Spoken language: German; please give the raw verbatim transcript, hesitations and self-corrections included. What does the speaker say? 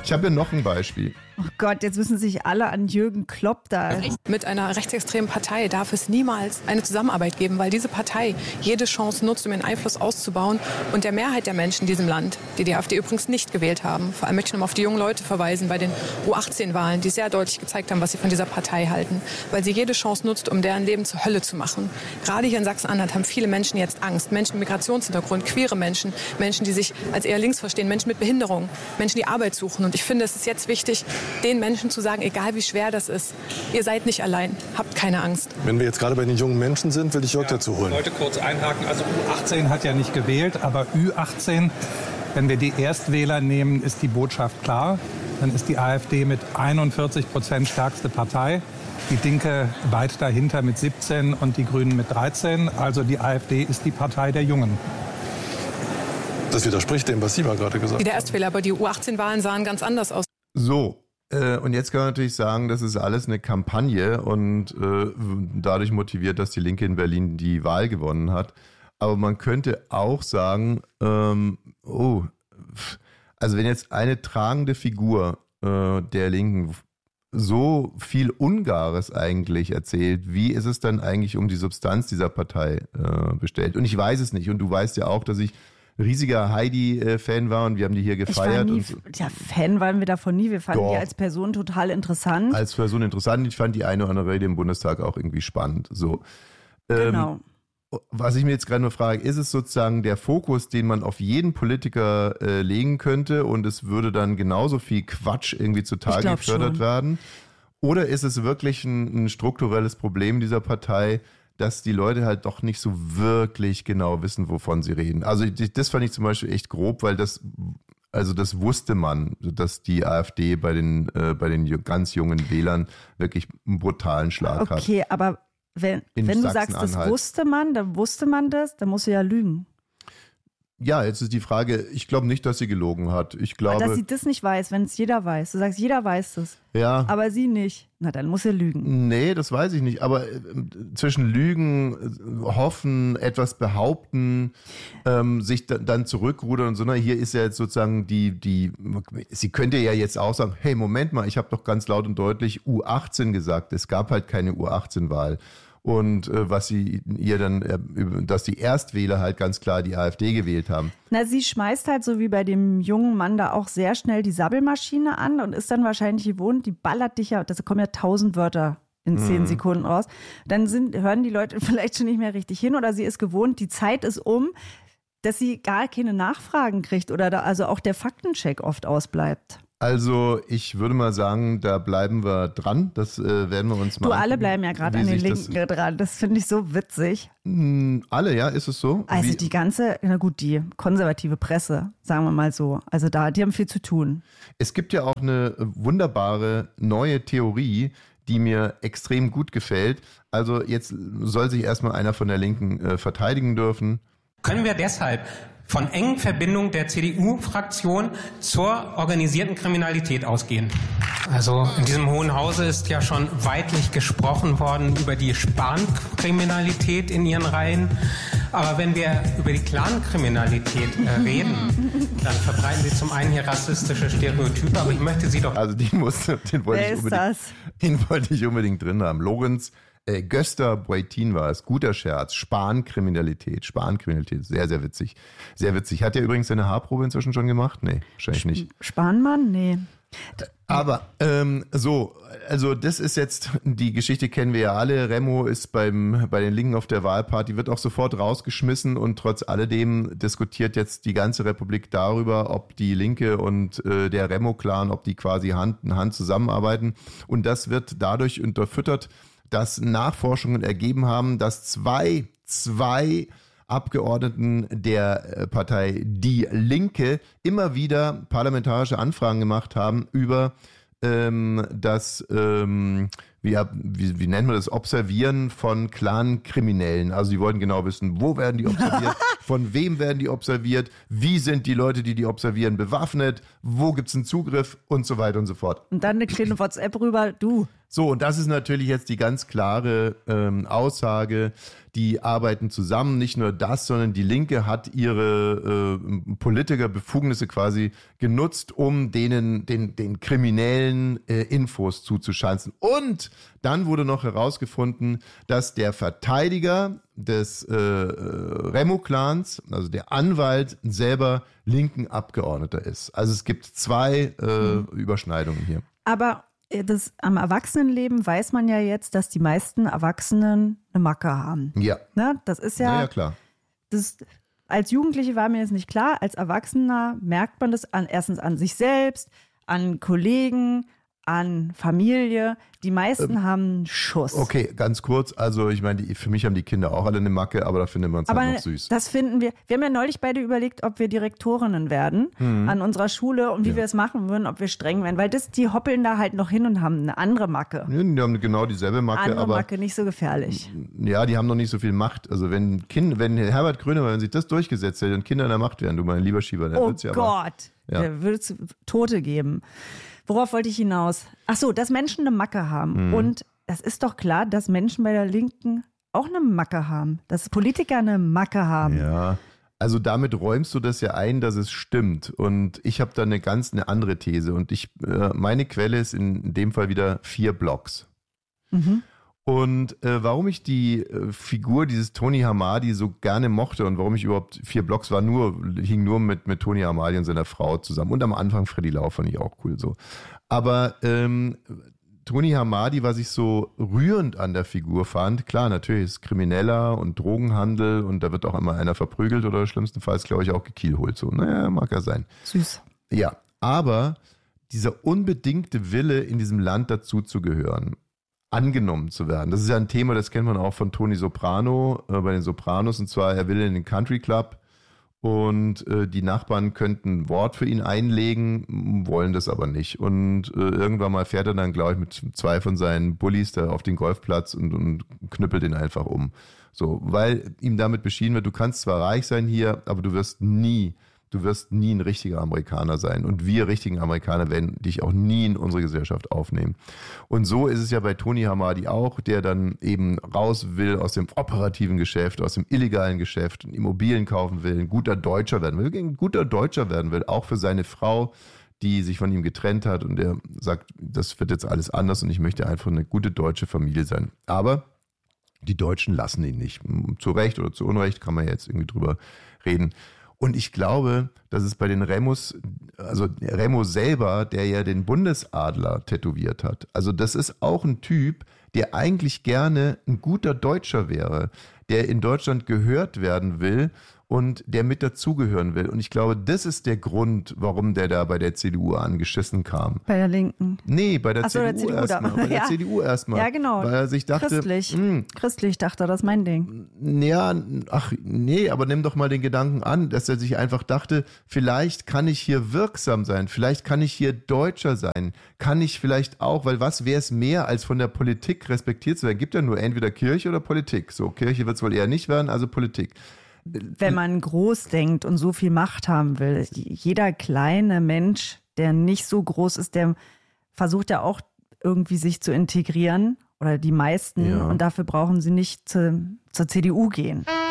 Ich habe hier noch ein Beispiel. Oh Gott, jetzt müssen sich alle an Jürgen Klopp da... Mit einer rechtsextremen Partei darf es niemals eine Zusammenarbeit geben, weil diese Partei jede Chance nutzt, um ihren Einfluss auszubauen. Und der Mehrheit der Menschen in diesem Land, die die AfD übrigens nicht gewählt haben, vor allem möchte ich noch mal auf die jungen Leute verweisen bei den U achtzehn Wahlen, die sehr deutlich gezeigt haben, was sie von dieser Partei halten, weil sie jede Chance nutzt, um deren Leben zur Hölle zu machen. Gerade hier in Sachsen-Anhalt haben viele Menschen jetzt Angst. Menschen mit Migrationshintergrund, queere Menschen, Menschen, die sich als eher links verstehen, Menschen mit Behinderung, Menschen, die Arbeit suchen. Und ich finde, es ist jetzt wichtig, den Menschen zu sagen, egal wie schwer das ist, ihr seid nicht allein, habt keine Angst. Wenn wir jetzt gerade bei den jungen Menschen sind, will ich Jörg ja, dazu holen. Ich wollte kurz einhaken, also U achtzehn hat ja nicht gewählt, aber Ü achtzehn, wenn wir die Erstwähler nehmen, ist die Botschaft klar. Dann ist die AfD mit einundvierzig Prozent stärkste Partei, die Linke weit dahinter mit siebzehn und die Grünen mit dreizehn. Also die AfD ist die Partei der Jungen. Das widerspricht dem, was Sie mal gerade gesagt haben. Die der Erstwähler, aber die U achtzehn-Wahlen sahen ganz anders aus. So, äh, und jetzt kann man natürlich sagen, das ist alles eine Kampagne und äh, dadurch motiviert, dass die Linke in Berlin die Wahl gewonnen hat. Aber man könnte auch sagen, ähm, oh, also wenn jetzt eine tragende Figur äh, der Linken so viel Ungares eigentlich erzählt, wie ist es dann eigentlich um die Substanz dieser Partei äh, bestellt? Und ich weiß es nicht. Und du weißt ja auch, dass ich riesiger Heidi-Fan war und wir haben die hier gefeiert. Ich war nie, und so. Ja, Fan waren wir davon nie. Wir fanden Doch. die als Person total interessant. Als Person interessant. Ich fand die eine oder andere Rede im Bundestag auch irgendwie spannend. So. Genau. Ähm, was ich mir jetzt gerade nur frage, ist es sozusagen der Fokus, den man auf jeden Politiker äh, legen könnte und es würde dann genauso viel Quatsch irgendwie zutage gefördert schon. werden? Oder ist es wirklich ein, ein strukturelles Problem dieser Partei, dass die Leute halt doch nicht so wirklich genau wissen, wovon sie reden? Also das fand ich zum Beispiel echt grob, weil das, also das wusste man, dass die AfD bei den, äh, bei den ganz jungen Wählern wirklich einen brutalen Schlag okay, hat. Okay, aber wenn, wenn du sagst, das wusste man, dann wusste man das, dann musst du ja lügen. Ja, jetzt ist die Frage, ich glaube nicht, dass sie gelogen hat. Ich glaube, dass sie das nicht weiß, wenn es jeder weiß. Du sagst, jeder weiß das. Ja. Aber sie nicht. Na, dann muss er lügen. Nee, das weiß ich nicht. Aber äh, zwischen Lügen, äh, hoffen, etwas behaupten, ähm, sich da, dann zurückrudern und so, na, hier ist ja jetzt sozusagen die, die, sie könnte ja jetzt auch sagen, hey, Moment mal, ich habe doch ganz laut und deutlich U achtzehn gesagt. Es gab halt keine U achtzehn-Wahl. Und äh, was sie ihr dann, äh, dass die Erstwähler halt ganz klar die AfD gewählt haben. Na, sie schmeißt halt so wie bei dem jungen Mann da auch sehr schnell die Sabbelmaschine an und ist dann wahrscheinlich gewohnt, die ballert dich ja, da kommen ja tausend Wörter in zehn mhm. Sekunden raus. Dann sind, hören die Leute vielleicht schon nicht mehr richtig hin oder sie ist gewohnt, die Zeit ist um, dass sie gar keine Nachfragen kriegt oder da also auch der Faktencheck oft ausbleibt. Also ich würde mal sagen, da bleiben wir dran. Das äh, werden wir uns mal. Du, angucken, alle bleiben ja gerade an den Linken das, dran. Das finde ich so witzig. Mh, alle, ja, ist es so? Also Wie? die ganze, na gut, die konservative Presse, sagen wir mal so. Also da, die haben viel zu tun. Es gibt ja auch eine wunderbare neue Theorie, die mir extrem gut gefällt. Also jetzt soll sich erstmal einer von der Linken äh, verteidigen dürfen. Können wir deshalb von engen Verbindungen der C D U-Fraktion zur organisierten Kriminalität ausgehen? Also in diesem Hohen Hause ist ja schon weitlich gesprochen worden über die Spahn-Kriminalität in ihren Reihen. Aber wenn wir über die Clan-Kriminalität äh, reden, dann verbreiten Sie zum einen hier rassistische Stereotype, aber ich möchte Sie doch... Also die muss, den wollte, ich unbedingt, den wollte ich unbedingt drin haben. Lorenz Äh, Gösta Boitin war es, guter Scherz, Spahn-Kriminalität, Spahn-Kriminalität, sehr, sehr witzig, sehr witzig. Hat er übrigens seine Haarprobe inzwischen schon gemacht? Nee, wahrscheinlich nicht. Spahnmann? Nee. Aber ähm, so, also das ist jetzt, die Geschichte kennen wir ja alle, Remo ist beim bei den Linken auf der Wahlparty, wird auch sofort rausgeschmissen und trotz alledem diskutiert jetzt die ganze Republik darüber, ob die Linke und äh, der Remo-Clan, ob die quasi Hand in Hand zusammenarbeiten und das wird dadurch unterfüttert, dass Nachforschungen ergeben haben, dass zwei, zwei Abgeordneten der Partei Die Linke immer wieder parlamentarische Anfragen gemacht haben über ähm, das, ähm, wie, wie, wie nennt man das, Observieren von Clan-Kriminellen. Also die wollten genau wissen, wo werden die observiert, von wem werden die observiert, wie sind die Leute, die die observieren, bewaffnet, wo gibt es einen Zugriff und so weiter und so fort. Und dann eine kleine WhatsApp rüber, du, So, und das ist natürlich jetzt die ganz klare ähm, Aussage, die arbeiten zusammen. Nicht nur das, sondern die Linke hat ihre äh, Politikerbefugnisse quasi genutzt, um denen den, den kriminellen äh, Infos zuzuschanzen. Und dann wurde noch herausgefunden, dass der Verteidiger des äh, Remo-Clans, also der Anwalt, selber linken Abgeordneter ist. Also es gibt zwei äh, mhm. Überschneidungen hier. Aber das, am Erwachsenenleben weiß man ja jetzt, dass die meisten Erwachsenen eine Macke haben. Ja. Ne? Das ist ja, ja, ja klar. Das, als Jugendliche war mir das nicht klar. Als Erwachsener merkt man das an, erstens an sich selbst, an Kollegen, an Familie. Die meisten ähm, haben einen Schuss. Okay, ganz kurz. Also ich meine, die, für mich haben die Kinder auch alle eine Macke, aber da finden wir uns aber halt noch süß. Das finden wir. Wir haben ja neulich beide überlegt, ob wir Direktorinnen werden mhm. an unserer Schule und wie ja. wir es machen würden, ob wir streng werden. Weil das, die hoppeln da halt noch hin und haben eine andere Macke. Ja, die haben genau dieselbe Macke. Andere aber, Macke, nicht so gefährlich. Ja, die haben noch nicht so viel Macht. Also wenn, kind, wenn Herbert Grönemeyer, wenn sich das durchgesetzt hätte und Kinder in der Macht wären, du mein lieber Schieber, dann oh wird's ja Gott, aber, ja. da würde es Tote geben. Worauf wollte ich hinaus? Ach so, dass Menschen eine Macke haben. Mhm. Und das ist doch klar, dass Menschen bei der Linken auch eine Macke haben. Dass Politiker eine Macke haben. Ja, also damit räumst du das ja ein, dass es stimmt. Und ich habe da eine ganz eine andere These. Und ich, äh, meine Quelle ist in dem Fall wieder vier Blogs. Mhm. Und äh, warum ich die äh, Figur dieses Tony Hamadi so gerne mochte und warum ich überhaupt vier Blogs war, nur hing nur mit, mit Tony Hamadi und seiner Frau zusammen. Und am Anfang Freddy Lau fand ich auch cool so. Aber ähm, Tony Hamadi, was ich so rührend an der Figur fand, klar, natürlich ist Krimineller und Drogenhandel und da wird auch immer einer verprügelt oder schlimmstenfalls, glaube ich, auch gekielholt. So, naja, mag er sein. Süß. Ja, aber dieser unbedingte Wille, in diesem Land dazuzugehören, angenommen zu werden. Das ist ja ein Thema, das kennt man auch von Tony Soprano äh, bei den Sopranos. Und zwar, er will in den Country Club und äh, die Nachbarn könnten ein Wort für ihn einlegen, wollen das aber nicht. Und äh, irgendwann mal fährt er dann, glaube ich, mit zwei von seinen Bullies da auf den Golfplatz und, und knüppelt ihn einfach um. So, weil ihm damit beschieden wird, du kannst zwar reich sein hier, aber du wirst nie Du wirst nie ein richtiger Amerikaner sein. Und wir richtigen Amerikaner werden dich auch nie in unsere Gesellschaft aufnehmen. Und so ist es ja bei Tony Hamadi auch, der dann eben raus will aus dem operativen Geschäft, aus dem illegalen Geschäft, Immobilien kaufen will, ein guter Deutscher werden will, ein guter Deutscher werden will, auch für seine Frau, die sich von ihm getrennt hat. Und er sagt, das wird jetzt alles anders und ich möchte einfach eine gute deutsche Familie sein. Aber die Deutschen lassen ihn nicht. Zu Recht oder zu Unrecht kann man jetzt irgendwie drüber reden. Und ich glaube, dass es bei den Remos, also Remo selber, der ja den Bundesadler tätowiert hat, also das ist auch ein Typ, der eigentlich gerne ein guter Deutscher wäre, der in Deutschland gehört werden will und der mit dazugehören will. Und ich glaube, das ist der Grund, warum der da bei der C D U angeschissen kam. Bei der Linken? Nee, bei der Ach so, C D U erstmal. Bei der ja. C D U erstmal. Ja, genau. Weil er sich dachte, Christlich. Mh, Christlich dachte er, das ist mein Ding. Ja, ach nee, aber nimm doch mal den Gedanken an, dass er sich einfach dachte, vielleicht kann ich hier wirksam sein, vielleicht kann ich hier Deutscher sein, kann ich vielleicht auch, weil was wäre es mehr, als von der Politik respektiert zu werden? Gibt ja nur entweder Kirche oder Politik. So, Kirche wird es wohl eher nicht werden, also Politik. Wenn man groß denkt und so viel Macht haben will, jeder kleine Mensch, der nicht so groß ist, der versucht ja auch irgendwie sich zu integrieren oder die meisten, ja. Und dafür brauchen sie nicht zu, zur C D U gehen.